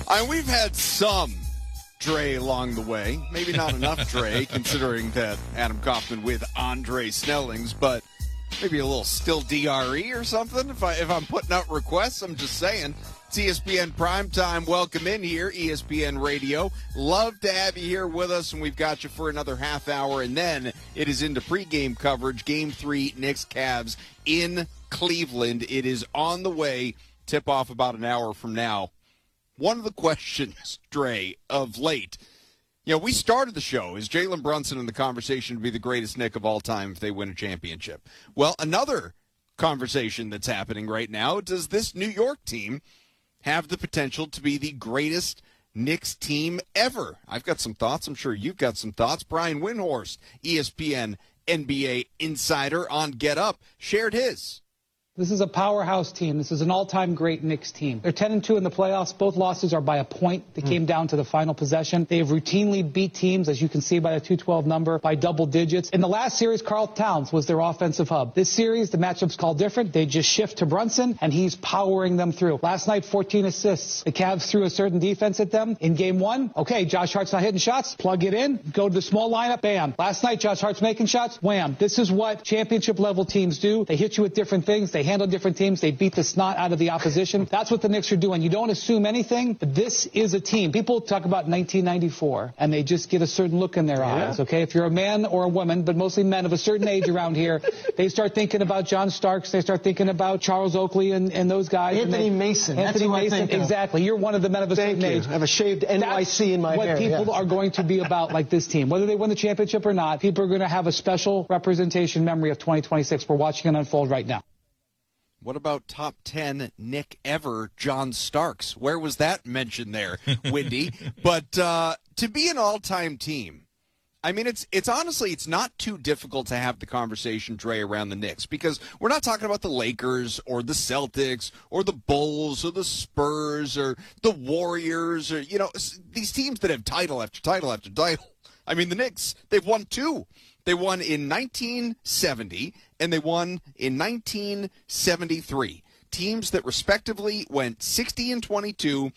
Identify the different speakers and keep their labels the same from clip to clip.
Speaker 1: We've had some Dre along the way. Maybe not enough Dre, considering that Adam Kaufman with Andre Snellings, but maybe a little still DRE or something. If I'm putting out requests, I'm just saying. It's ESPN Primetime. Welcome in here, ESPN Radio. Love to have you here with us, and we've got you for another half hour, and then it is into pregame coverage. Game 3, Knicks-Cavs in Cleveland. It is on the way. Tip off about an hour from now. One of the questions, Dre, of late, we started the show. Is Jalen Brunson in the conversation to be the greatest Knick of all time if they win a championship? Well, another conversation that's happening right now, does this New York team have the potential to be the greatest Knicks team ever? I've got some thoughts. I'm sure you've got some thoughts. Brian Windhorst, ESPN NBA insider on Get Up, shared his.
Speaker 2: This is a powerhouse team. This is an all-time great Knicks team. They're 10-2 in the playoffs. Both losses are by a point. They came down to the final possession. They have routinely beat teams, as you can see by the 212 number, by double digits. In the last series, Karl Towns was their offensive hub. This series, the matchup's called different. They just shift to Brunson, and he's powering them through. Last night, 14 assists. The Cavs threw a certain defense at them. In game 1, okay, Josh Hart's not hitting shots. Plug it in. Go to the small lineup. Bam. Last night, Josh Hart's making shots. Wham. This is what championship-level teams do. They hit you with different things. They handle different teams. They beat the snot out of the opposition. That's what the Knicks are doing. You don't assume anything, but this is a team. People talk about 1994, and they just get a certain look in their eyes, okay? If you're a man or a woman, but mostly men of a certain age around here, they start thinking about John Starks. They start thinking about Charles Oakley and those guys.
Speaker 3: Anthony Mason.
Speaker 2: Anthony Mason, exactly. You're one of the men of a certain age.
Speaker 3: I have a shaved NYC in my hair.
Speaker 2: What people are going to be about like this team. Whether they win the championship or not, people are going to have a special representation memory of 2026. We're watching it unfold right now.
Speaker 1: What about top 10 Knick ever, John Starks? Where was that mentioned there, Windy? But to be an all-time team, I mean, it's honestly, it's not too difficult to have the conversation, Dre, around the Knicks, because we're not talking about the Lakers or the Celtics or the Bulls or the Spurs or the Warriors or, these teams that have title after title after title. I mean, the Knicks, they've won 2. They won in 1970, and they won in 1973. Teams that respectively went 60-22,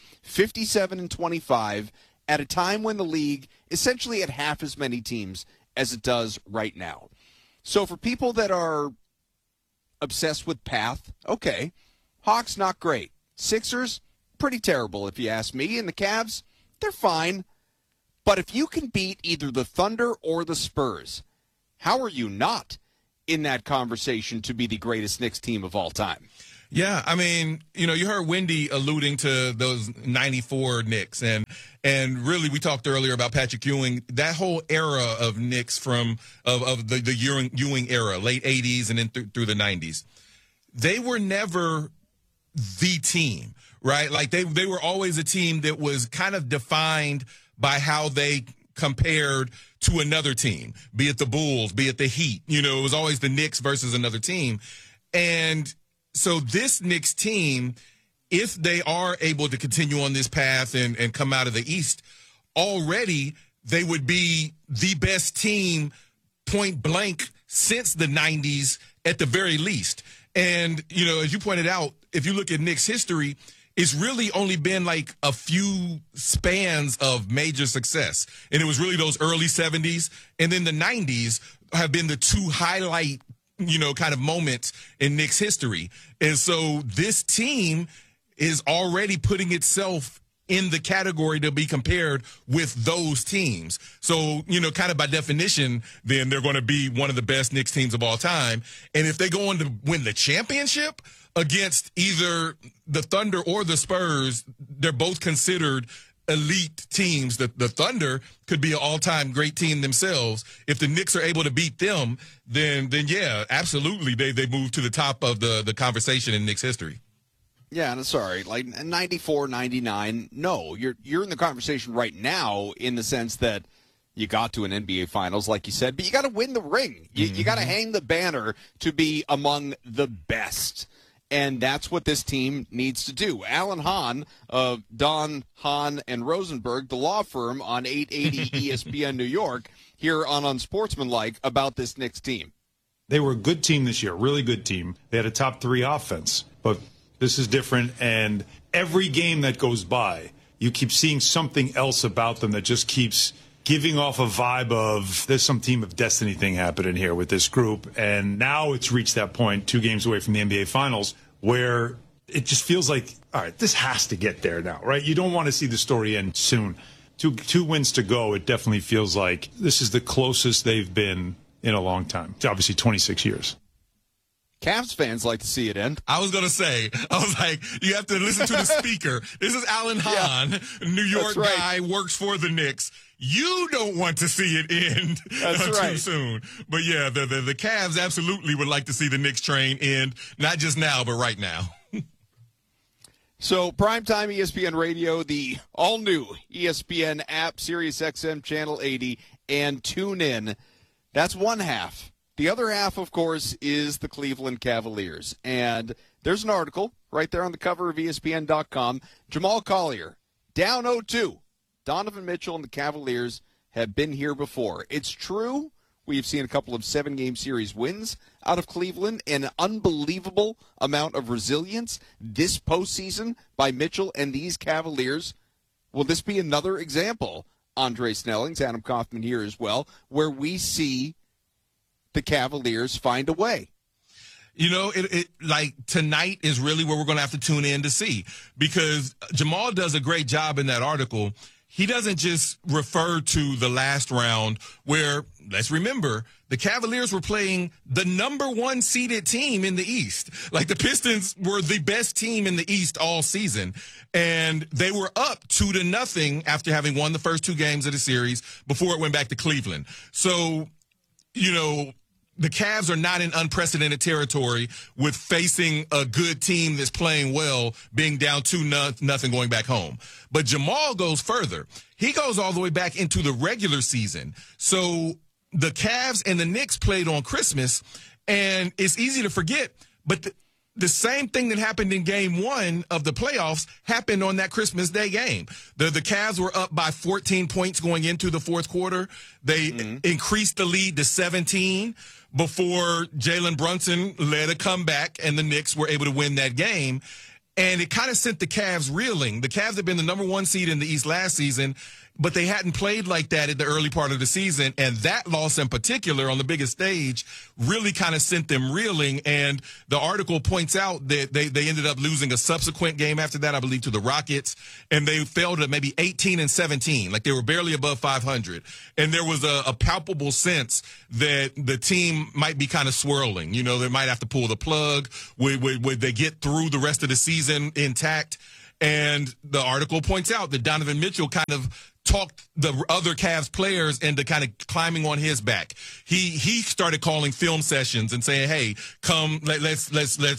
Speaker 1: 57-25, at a time when the league essentially had half as many teams as it does right now. So for people that are obsessed with path, okay, Hawks not great. Sixers, pretty terrible if you ask me. And the Cavs, they're fine. But if you can beat either the Thunder or the Spurs, how are you not in that conversation to be the greatest Knicks team of all time?
Speaker 4: Yeah, I mean, you heard Wendy alluding to those 94 Knicks, and really we talked earlier about Patrick Ewing, that whole era of Knicks of the Ewing era, late 80s and then through the 90s. They were never the team, right? Like they were always a team that was kind of defined by how they compared to another team, be it the Bulls, be it the Heat. It was always the Knicks versus another team. And so this Knicks team, if they are able to continue on this path and come out of the East, already they would be the best team point blank since the 90s at the very least. And, as you pointed out, if you look at Knicks history, it's really only been like a few spans of major success. And it was really those early 70s. And then the 90s have been the two highlight, kind of moments in Knicks history. And so this team is already putting itself in the category to be compared with those teams. So, kind of by definition, then they're going to be one of the best Knicks teams of all time. And if they go on to win the championship against either the Thunder or the Spurs, they're both considered elite teams. The Thunder could be an all-time great team themselves. If the Knicks are able to beat them, then yeah, absolutely, they move to the top of the conversation in Knicks history.
Speaker 1: Yeah, and sorry, like 94, 99, no, you're in the conversation right now in the sense that you got to an NBA Finals, like you said, but you got to win the ring. You got to hang the banner to be among the best. And that's what this team needs to do. Alan Hahn of Don, Hahn, and Rosenberg, the law firm on 880 ESPN New York, here on Unsportsmanlike about this Knicks team.
Speaker 5: They were a good team this year, really good team. They had a top 3 offense, but this is different. And every game that goes by, you keep seeing something else about them that just keeps giving off a vibe of there's some team of destiny thing happening here with this group. And now it's reached that point, 2 games away from the NBA Finals, where it just feels like, all right, this has to get there now, right? You don't want to see the story end soon. Two wins to go, it definitely feels like this is the closest they've been in a long time. It's obviously 26 years.
Speaker 1: Cavs fans like to see it end.
Speaker 4: I was going to say, I was like, you have to listen to the speaker. This is Alan Hahn, New York guy, works for the Knicks. You don't want to see it end too soon. But, yeah, the Cavs absolutely would like to see the Knicks train end, not just now, but right now.
Speaker 1: So, primetime ESPN Radio, the all-new ESPN app, SiriusXM Channel 80, and TuneIn. That's one half. The other half, of course, is the Cleveland Cavaliers. And there's an article right there on the cover of ESPN.com. Jamal Collier, down 0-2. Donovan Mitchell and the Cavaliers have been here before. It's true. We've seen a couple of 7-game series wins out of Cleveland, an unbelievable amount of resilience this postseason by Mitchell and these Cavaliers. Will this be another example, Andre Snellings, Adam Kaufman here as well, where we see the Cavaliers find a way?
Speaker 4: You know, like tonight is really where we're going to have to tune in to see, because Jamal does a great job in that article. He doesn't just refer to the last round where, let's remember, the Cavaliers were playing the number 1 seeded team in the East. Like, the Pistons were the best team in the East all season, and they were up 2-0 after having won the first 2 games of the series before it went back to Cleveland. So, you know, the Cavs are not in unprecedented territory with facing a good team that's playing well, being down 2-0 going back home. But Jamal goes further. He goes all the way back into the regular season. So the Cavs and the Knicks played on Christmas, and it's easy to forget, but the same thing that happened in game 1 of the playoffs happened on that Christmas Day game. The Cavs were up by 14 points going into the fourth quarter. They increased the lead to 17 before Jalen Brunson led a comeback, and the Knicks were able to win that game. And it kind of sent the Cavs reeling. The Cavs had been the number 1 seed in the East last season, but they hadn't played like that at the early part of the season. And that loss in particular on the biggest stage really kind of sent them reeling. And the article points out that they ended up losing a subsequent game after that, I believe, to the Rockets. And they fell to maybe 18-17. Like, they were barely above 500. And there was a palpable sense that the team might be kind of swirling. You know, they might have to pull the plug. Would they get through the rest of the season intact? And the article points out that Donovan Mitchell kind of talked the other Cavs players into kind of climbing on his back. He started calling film sessions and saying, "Hey, come, let's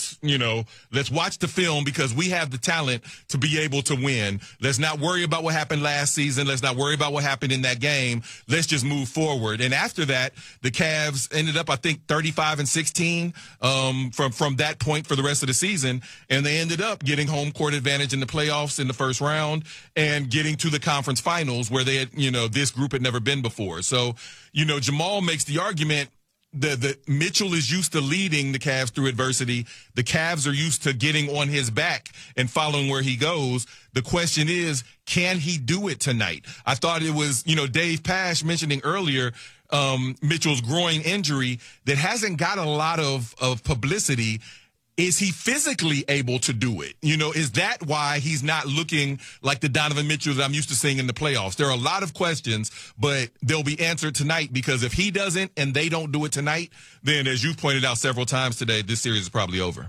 Speaker 4: watch the film, because we have the talent to be able to win. Let's not worry about what happened last season. Let's not worry about what happened in that game. Let's just move forward." And after that, the Cavs ended up, I think, 35-16 from that point for the rest of the season, and they ended up getting home court advantage in the playoffs in the first round and getting to the conference finals, where they had, this group had never been before. So, Jamal makes the argument that Mitchell is used to leading the Cavs through adversity. The Cavs are used to getting on his back and following where he goes. The question is, can he do it tonight? I thought it was, Dave Pasch mentioning earlier Mitchell's groin injury that hasn't got a lot of publicity. Is he physically able to do it? Is that why he's not looking like the Donovan Mitchell that I'm used to seeing in the playoffs? There are a lot of questions, but they'll be answered tonight, because if he doesn't and they don't do it tonight, then, as you've pointed out several times today, this series is probably over.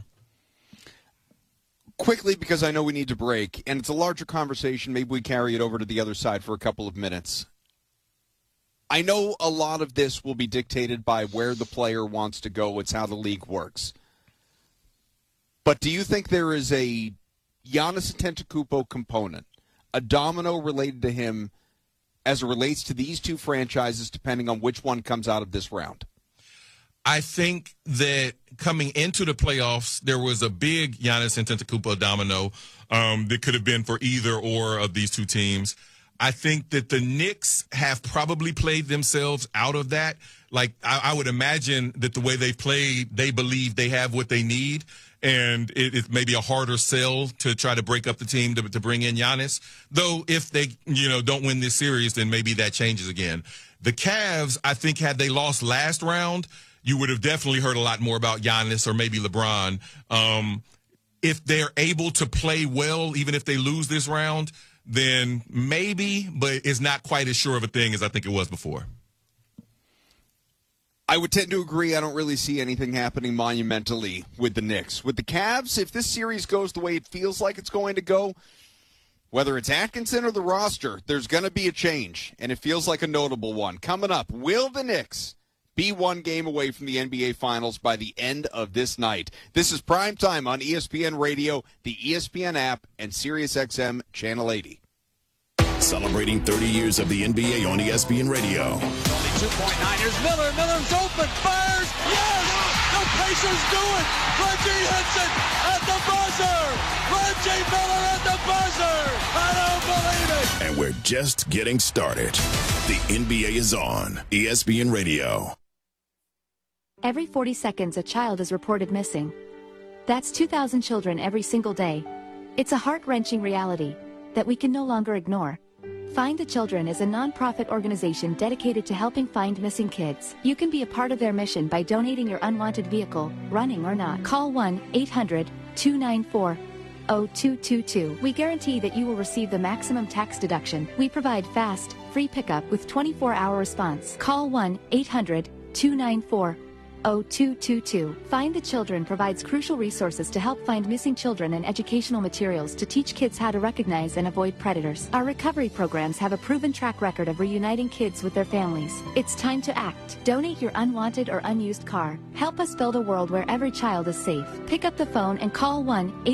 Speaker 1: Quickly, because I know we need to break, and it's a larger conversation. Maybe we carry it over to the other side for a couple of minutes. I know a lot of this will be dictated by where the player wants to go. It's how the league works. But do you think there is a Giannis Antetokounmpo component, a domino related to him as it relates to these two franchises, depending on which one comes out of this round?
Speaker 4: I think that coming into the playoffs, there was a big Giannis Antetokounmpo domino that could have been for either or of these two teams. I think that the Knicks have probably played themselves out of that. Like, I would imagine that the way they played, they believe they have what they need. And it's maybe a harder sell to try to break up the team to bring in Giannis. Though if they, don't win this series, then maybe that changes again. The Cavs, I think, had they lost last round, you would have definitely heard a lot more about Giannis or maybe LeBron. If they're able to play well, even if they lose this round, then maybe, but it's not quite as sure of a thing as I think it was before.
Speaker 1: I would tend to agree. I don't really see anything happening monumentally with the Knicks. With the Cavs, if this series goes the way it feels like it's going to go, whether it's Atkinson or the roster, there's going to be a change, and it feels like a notable one. Coming up, will the Knicks be one game away from the NBA Finals by the end of this night? This is Prime Time on ESPN Radio, the ESPN app, and SiriusXM Channel 80.
Speaker 6: Celebrating 30 years of the NBA on ESPN Radio.
Speaker 7: Only 2.9. Here's Miller. Miller's open. Fires. Yes! The Pacers do it! Reggie Henson at the buzzer! Reggie Miller at the buzzer! I don't believe it!
Speaker 6: And we're just getting started. The NBA is on ESPN Radio.
Speaker 8: Every 40 seconds, a child is reported missing. That's 2,000 children every single day. It's a heart-wrenching reality that we can no longer ignore. Find the Children is a non-profit organization dedicated to helping find missing kids. You can be a part of their mission by donating your unwanted vehicle, running or not. Call 1-800-294-0222. We guarantee that you will receive the maximum tax deduction. We provide fast, free pickup with 24-hour response. Call 1-800-294-0222. Find the Children provides crucial resources to help find missing children and educational materials to teach kids how to recognize and avoid predators. Our recovery programs have a proven track record of reuniting kids with their families. It's time to act. Donate your unwanted or unused car. Help us build a world where every child is safe. Pick up the phone and call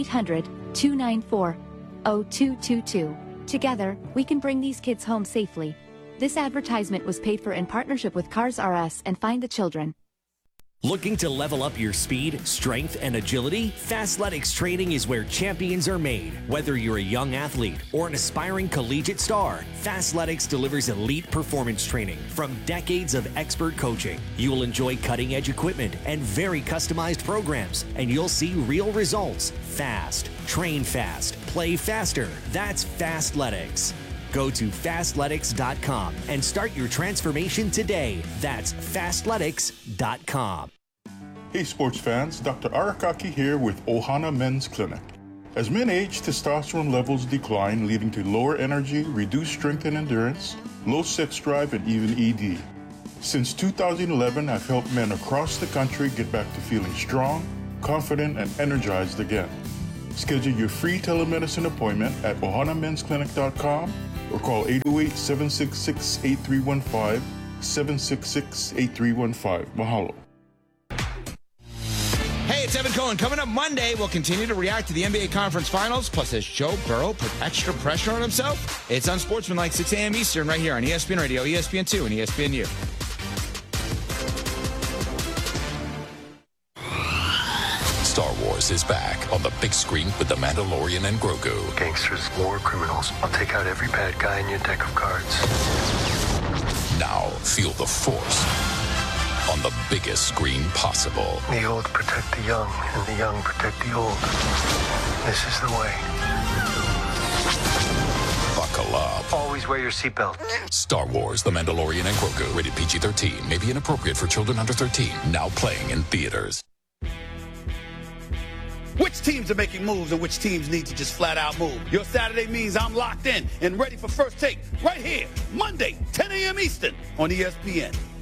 Speaker 8: 1-800-294-0222. Together, we can bring these kids home safely. This advertisement was paid for in partnership with Cars R Us and Find the Children.
Speaker 9: Looking to level up your speed, strength, and agility? Fastletics training is where champions are made. Whether you're a young athlete or an aspiring collegiate star, Fastletics delivers elite performance training from decades of expert coaching. You will enjoy cutting-edge equipment and very customized programs, and you'll see real results fast. Train fast, play faster. That's Fastletics. Go to Fastletics.com and start your transformation today. That's Fastletics.com.
Speaker 10: Hey sports fans, Dr. Arakaki here with Ohana Men's Clinic. As men age, testosterone levels decline, leading to lower energy, reduced strength and endurance, low sex drive, and even ED. Since 2011, I've helped men across the country get back to feeling strong, confident, and energized again. Schedule your free telemedicine appointment at ohanamensclinic.com or call 808-766-8315, 766-8315. Mahalo.
Speaker 11: Hey, it's Evan Cohen. Coming up Monday, we'll continue to react to the NBA Conference Finals. Plus, has Joe Burrow put extra pressure on himself? It's Unsportsmanlike, 6 a.m. Eastern, right here on ESPN Radio, ESPN2, and ESPNU.
Speaker 12: Star Wars is back on the big screen with The Mandalorian and Grogu.
Speaker 13: Gangsters, war criminals. I'll take out every bad guy in your deck of cards.
Speaker 12: Now feel the Force on the biggest screen possible.
Speaker 13: The old protect the young, and the young protect the old. This is the way.
Speaker 12: Buckle up.
Speaker 13: Always wear your seatbelt.
Speaker 12: Star Wars, The Mandalorian and Grogu. Rated PG-13. May be inappropriate for children under 13. Now playing in theaters.
Speaker 14: Which teams are making moves and which teams need to just flat out move? Your Saturday means I'm locked in and ready for First Take right here, Monday, 10 a.m. Eastern on ESPN.